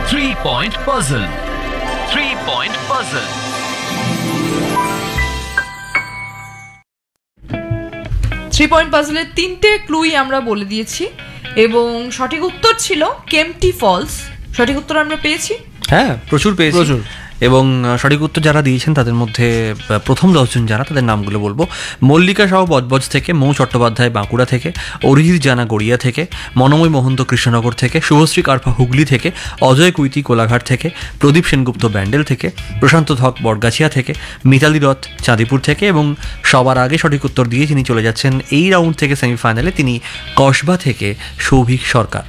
3-point puzzle. 3-point puzzle. Three point পাজলের তিনটে ক্লুই আমরা বলে দিয়েছি এবং সঠিক উত্তর ছিল কেম্পটি ফলস। সঠিক উত্তর আমরা পেয়েছি। হ্যাঁ, প্রচুর পেয়েছি। এবং সঠিক উত্তর যারা দিয়েছেন তাদের মধ্যে প্রথম 10 জন যারা, তাদের নামগুলো বলবো: মল্লিকা সাহ বজবজ থেকে, মৌ চট্টোপাধ্যায় বাঁকুড়া থেকে, অরিহির জানা গড়িয়া থেকে, মনোময় মহন্ত কৃষ্ণনগর থেকে, শুভশ্রী কারফা হুগলি থেকে, অজয় কুইতি কোলাঘাট থেকে, প্রদীপ সেনগুপ্ত ব্যান্ডেল থেকে, প্রশান্ত ধক বটগাছিয়া থেকে, মিতালি রথ চাঁদিপুর থেকে এবং সবার আগে সঠিক উত্তর দিয়ে যিনি চলে যাচ্ছেন এই রাউন্ড থেকে সেমিফাইনালে, তিনি কসবা থেকে সৌভিক সরকার।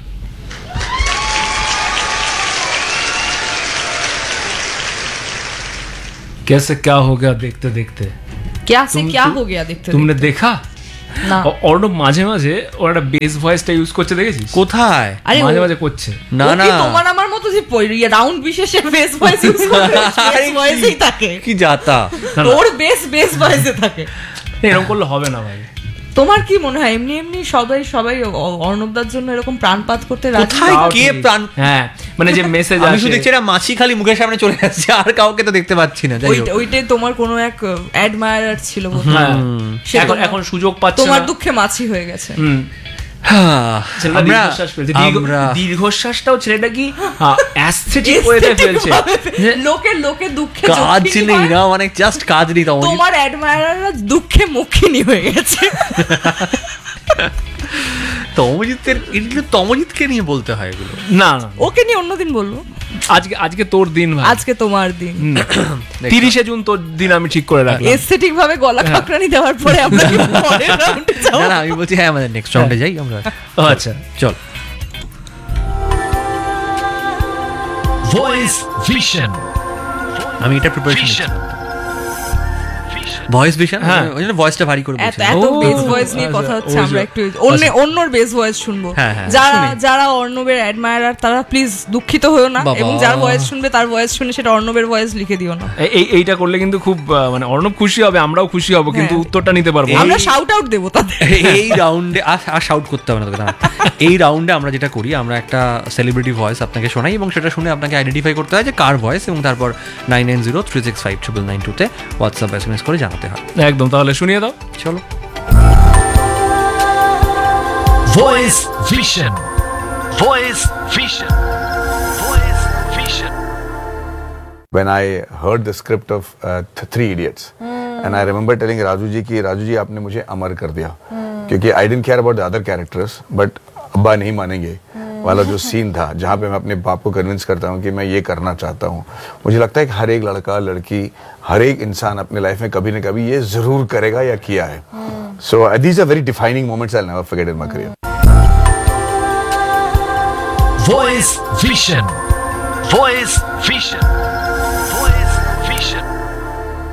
कैसे क्या हो गया देखते देखते, क्या से क्या हो गया देखते तुमने देखा না অর্ণব মাঝে মাঝে ওর একটা বেস ভয়েসটা ইউজ করছে, দেখেছিস? কোথায়? আরে মাঝে মাঝে করছে। না ও না, কি তোমার আমার মতো যে রাউন্ড বিশেষে বেস ভয়েস ইউজ করে, বেস ভয়েসই থাকে। কি যাতা! ওর বেস ভয়েসে থাকে। এরকম করলে হবে না ভাই। তোমার কি মনে হয় এমনি এমনি সবাই অর্ণবদার জন্য এরকম প্রাণপাত করতে রাজি? কোথায় কে প্রাণ? হ্যাঁ, মানে যে মেসেজ আমি শুধু দেখছি এটা মাছি খালি মুখের সামনে চলে আসছে, আর কাউকে তো দেখতে পাচ্ছি না। যাই হোক, ওইটাই তোমার কোনো এক অ্যাডমায়ারার ছিল হ্যাঁ, সে এখন সুযোগ পাচ্ছে তোমার না। দুঃখে মাছি হয়ে গেছে। দীর্ঘশ্বাসটাও ছেলেটা কি অ্যাস্থেটিক ওয়েতে ফেলছে। লোকে দুঃখে কাজ নেই না, মানে জাস্ট কাজ নেই। তোমার অ্যাডমায়ারাররা দুঃখে মুখিনী হয়ে গেছে। তমজিৎকে নিয়ে বলতে হয় এগুলো। না না, ওকে নিয়ে অন্যদিন বলবো। আজকে তোর দিন ভাই, আজকে তোমার দিন। 30শে জুন তোর দিন আমি ঠিক করে রাখলাম। এস্থেটিক ভাবে গলা কাকরানি দেওয়ার পরে আমরা কি পরের রাউন্ডে যাব? না, আমি বলছি হ্যাঁ, আমাদের নেক্সট রাউন্ডে যাই আমরা। আচ্ছা চল। Voice vision. আমি এটা প্রিপারেশন, ভয়েস ভিশন, ওই জন্য ভয়েসটা ভারী করে বলছি। এত বেস ভয়েস নিয়ে কথা হচ্ছে, আমরা একটু অন্যর বেস ভয়েস শুনবো। যারা অর্ণবের অ্যাডমায়ারার তারা প্লিজ দুঃখিত হয়ো না, এবং যার ভয়েস শুনবে তার ভয়েস শুনে সেটা অর্ণবের ভয়েস লিখে দিও না। এইটা করলে কিন্তু খুব মানে অর্ণব খুশি হবে, আমরাও খুশি হব, কিন্তু উত্তরটা নিতে পারবো। আমরা শাউট আউট দেবো তাদের। এই রাউন্ডে আর শাউট করতে হবে না। এই রাউন্ডে আমরা যেটা করি, আমরা একটা সেলিব্রিটি ভয়েস আপনাকে শোনাই এবং সেটা শুনে আপনাকে আইডেন্টিফাই করতে হয় যে কার ভয়েস, এবং তারপর 9903659992 তে হোয়াটসঅ্যাপ এসএমএস করে জানাতে হয়। একদম, তাহলে শুনিয়ে দাও। চলো। Voice vision. Voice vision. Voice vision. When I heard the script of Three Idiots, and I remember telling Raju ji आपने मुझे अमर कर दिया, क्योंकि I didn't care about the other characters, but अब्बा नहीं मानेंगे वाला जो सीन था, जहाँ पे मैं अपने बाप को कन्विंस करता हूँ कि मैं ये करना चाहता हूँ। मुझे लगता है कि हर एक लड़का लड़की, हर एक इंसान अपने लाइफ में कभी न कभी ये जरूर करेगा या किया है। So these are very defining moments I'll never forget in my career. Voice vision. Voice vision.